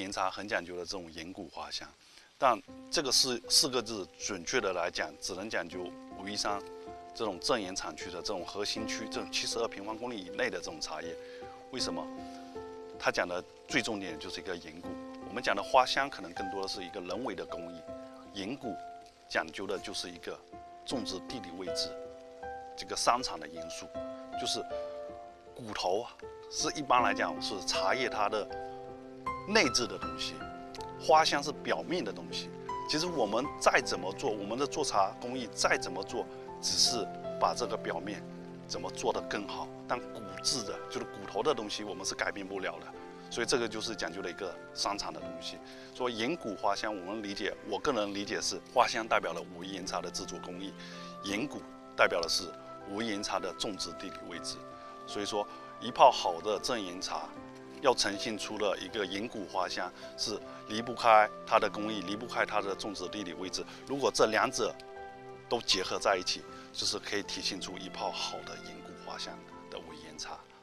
岩茶很讲究的这种岩谷花香，但这个四个字准确的来讲，只能讲究武夷山这种正岩产区的这种核心区，这种72平方公里以内的这种茶叶。为什么？他讲的最重点就是一个岩谷。我们讲的花香可能更多的是一个人为的工艺，岩谷讲究的就是一个种植地理位置，这个商场的因素，就是骨头啊，是一般来讲是茶叶它的内质的东西，花香是表面的东西。其实我们再怎么做，我们的做茶工艺再怎么做，只是把这个表面怎么做得更好，但骨质的，就是骨头的东西，我们是改变不了的。所以这个就是讲究的一个商场的东西。说岩谷花香，我们理解，我个人理解是花香代表了武夷岩茶的制作工艺，岩谷代表的是武夷岩茶的种植地理位置。所以说，一泡好的正岩茶，要呈现出了一个岩谷花香，是离不开它的工艺，离不开它的种植地理位置。如果这两者都结合在一起，就是可以体现出一泡好的岩谷花香的武夷岩茶。